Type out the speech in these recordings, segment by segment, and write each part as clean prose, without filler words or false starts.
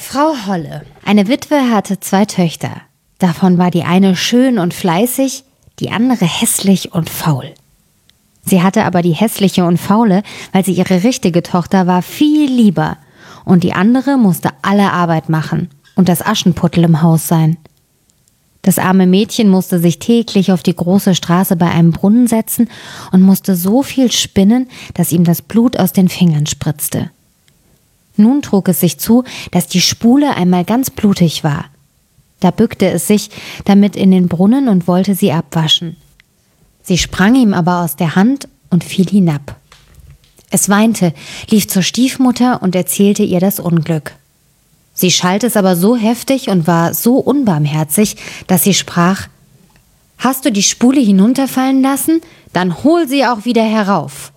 Frau Holle. Eine Witwe hatte 2 Töchter. Davon war die eine schön und fleißig, die andere hässlich und faul. Sie hatte aber die hässliche und faule, weil sie ihre richtige Tochter war, viel lieber. Und die andere musste alle Arbeit machen und das Aschenputtel im Haus sein. Das arme Mädchen musste sich täglich auf die große Straße bei einem Brunnen setzen und musste so viel spinnen, dass ihm das Blut aus den Fingern spritzte. Nun trug es sich zu, dass die Spule einmal ganz blutig war. Da bückte es sich damit in den Brunnen und wollte sie abwaschen. Sie sprang ihm aber aus der Hand und fiel hinab. Es weinte, lief zur Stiefmutter und erzählte ihr das Unglück. Sie schalt es aber so heftig und war so unbarmherzig, dass sie sprach: »Hast du die Spule hinunterfallen lassen? Dann hol sie auch wieder herauf.«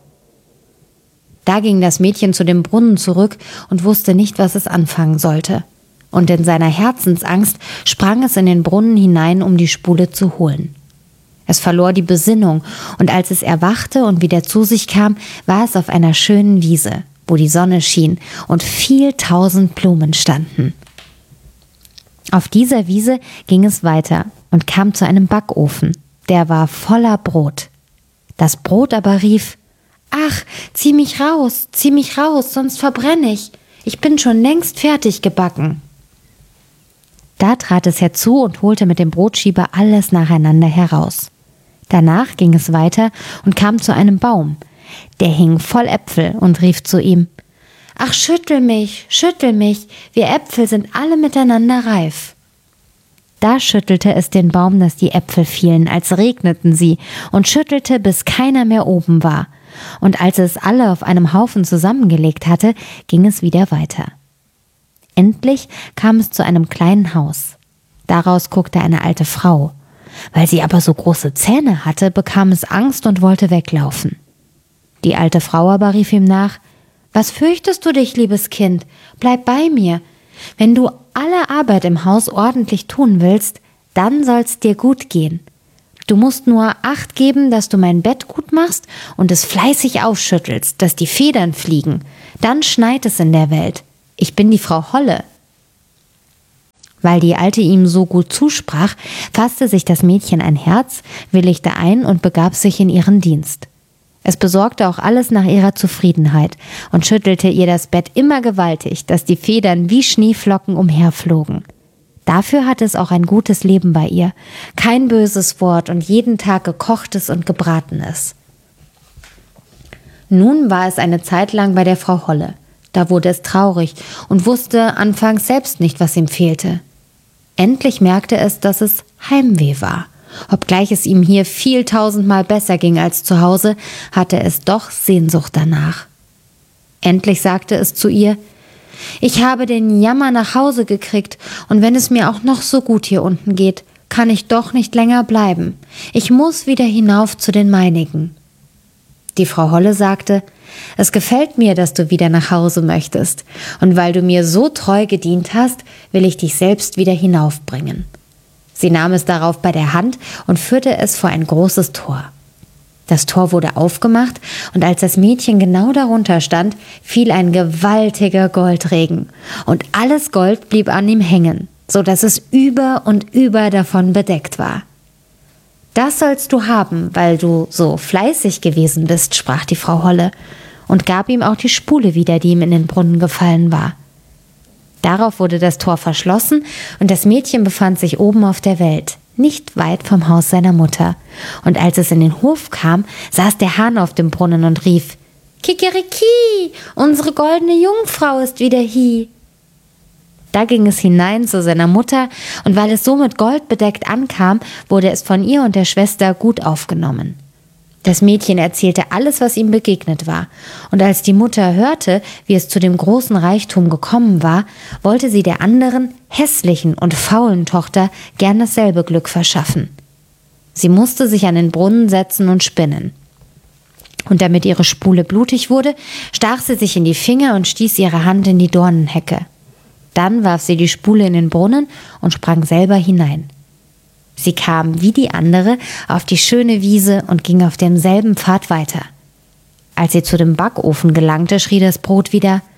Da ging das Mädchen zu dem Brunnen zurück und wusste nicht, was es anfangen sollte. Und in seiner Herzensangst sprang es in den Brunnen hinein, um die Spule zu holen. Es verlor die Besinnung, und als es erwachte und wieder zu sich kam, war es auf einer schönen Wiese, wo die Sonne schien und viel tausend Blumen standen. Auf dieser Wiese ging es weiter und kam zu einem Backofen. Der war voller Brot. Das Brot aber rief: »Ach, zieh mich raus, sonst verbrenne ich. Ich bin schon längst fertig gebacken.« Da trat es herzu und holte mit dem Brotschieber alles nacheinander heraus. Danach ging es weiter und kam zu einem Baum. Der hing voll Äpfel und rief zu ihm: »Ach, schüttel mich, wir Äpfel sind alle miteinander reif.« Da schüttelte es den Baum, dass die Äpfel fielen, als regneten sie, und schüttelte, bis keiner mehr oben war. Und als es alle auf einem Haufen zusammengelegt hatte, ging es wieder weiter. Endlich kam es zu einem kleinen Haus. Daraus guckte eine alte Frau. Weil sie aber so große Zähne hatte, bekam es Angst und wollte weglaufen. Die alte Frau aber rief ihm nach: »Was fürchtest du dich, liebes Kind? Bleib bei mir. Wenn du alle Arbeit im Haus ordentlich tun willst, dann soll's dir gut gehen. Du musst nur Acht geben, dass du mein Bett gut machst und es fleißig aufschüttelst, dass die Federn fliegen. Dann schneit es in der Welt. Ich bin die Frau Holle.« Weil die Alte ihm so gut zusprach, fasste sich das Mädchen ein Herz, willigte ein und begab sich in ihren Dienst. Es besorgte auch alles nach ihrer Zufriedenheit und schüttelte ihr das Bett immer gewaltig, dass die Federn wie Schneeflocken umherflogen. Dafür hatte es auch ein gutes Leben bei ihr, kein böses Wort und jeden Tag gekochtes und gebratenes. Nun war es eine Zeit lang bei der Frau Holle. Da wurde es traurig und wusste anfangs selbst nicht, was ihm fehlte. Endlich merkte es, dass es Heimweh war. Obgleich es ihm hier viel tausendmal besser ging als zu Hause, hatte es doch Sehnsucht danach. Endlich sagte es zu ihr: »Ich habe den Jammer nach Hause gekriegt, und wenn es mir auch noch so gut hier unten geht, kann ich doch nicht länger bleiben. Ich muss wieder hinauf zu den meinigen.« Die Frau Holle sagte: »Es gefällt mir, dass du wieder nach Hause möchtest, und weil du mir so treu gedient hast, will ich dich selbst wieder hinaufbringen.« Sie nahm es darauf bei der Hand und führte es vor ein großes Tor. Das Tor wurde aufgemacht, und als das Mädchen genau darunter stand, fiel ein gewaltiger Goldregen, und alles Gold blieb an ihm hängen, so dass es über und über davon bedeckt war. »Das sollst du haben, weil du so fleißig gewesen bist«, sprach die Frau Holle, und gab ihm auch die Spule wieder, die ihm in den Brunnen gefallen war. Darauf wurde das Tor verschlossen, und das Mädchen befand sich oben auf der Welt, nicht weit vom Haus seiner Mutter. Und als es in den Hof kam, saß der Hahn auf dem Brunnen und rief: »Kikeriki, unsere goldene Jungfrau ist wieder hie.« Da ging es hinein zu seiner Mutter, und weil es so mit Gold bedeckt ankam, wurde es von ihr und der Schwester gut aufgenommen. Das Mädchen erzählte alles, was ihm begegnet war, und als die Mutter hörte, wie es zu dem großen Reichtum gekommen war, wollte sie der anderen, hässlichen und faulen Tochter gern dasselbe Glück verschaffen. Sie musste sich an den Brunnen setzen und spinnen. Und damit ihre Spule blutig wurde, stach sie sich in die Finger und stieß ihre Hand in die Dornenhecke. Dann warf sie die Spule in den Brunnen und sprang selber hinein. Sie kam wie die andere auf die schöne Wiese und ging auf demselben Pfad weiter. Als sie zu dem Backofen gelangte, schrie das Brot wieder: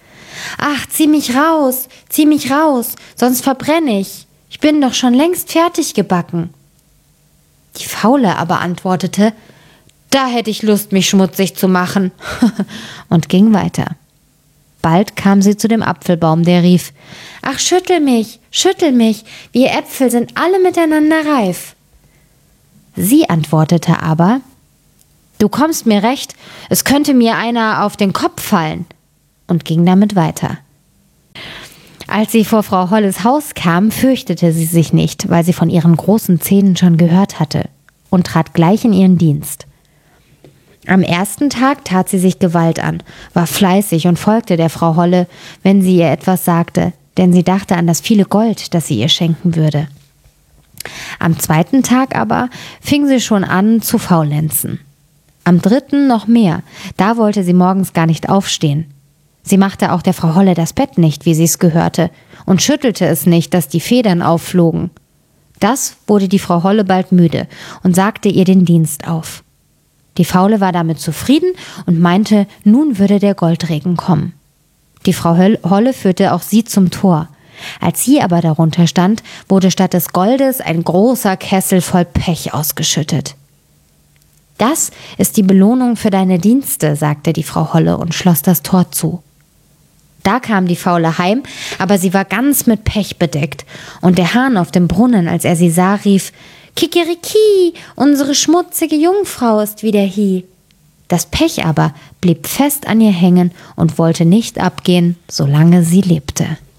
»Ach, zieh mich raus, sonst verbrenne ich. Ich bin doch schon längst fertig gebacken.« Die Faule aber antwortete: »Da hätte ich Lust, mich schmutzig zu machen«, und ging weiter. Bald kam sie zu dem Apfelbaum, der rief: »Ach, schüttel mich, wir Äpfel sind alle miteinander reif.« Sie antwortete aber: »Du kommst mir recht, es könnte mir einer auf den Kopf fallen«, und ging damit weiter. Als sie vor Frau Holles Haus kam, fürchtete sie sich nicht, weil sie von ihren großen Zähnen schon gehört hatte, und trat gleich in ihren Dienst. Am ersten Tag tat sie sich Gewalt an, war fleißig und folgte der Frau Holle, wenn sie ihr etwas sagte, denn sie dachte an das viele Gold, das sie ihr schenken würde. Am zweiten Tag aber fing sie schon an zu faulenzen. Am dritten noch mehr, da wollte sie morgens gar nicht aufstehen. Sie machte auch der Frau Holle das Bett nicht, wie sie es gehörte, und schüttelte es nicht, dass die Federn aufflogen. Das wurde die Frau Holle bald müde und sagte ihr den Dienst auf. Die Faule war damit zufrieden und meinte, nun würde der Goldregen kommen. Die Frau Holle führte auch sie zum Tor. Als sie aber darunter stand, wurde statt des Goldes ein großer Kessel voll Pech ausgeschüttet. »Das ist die Belohnung für deine Dienste«, sagte die Frau Holle und schloss das Tor zu. Da kam die Faule heim, aber sie war ganz mit Pech bedeckt, und der Hahn auf dem Brunnen, als er sie sah, rief: »Kikeriki, unsere schmutzige Jungfrau ist wieder hie.« Das Pech aber blieb fest an ihr hängen und wollte nicht abgehen, solange sie lebte.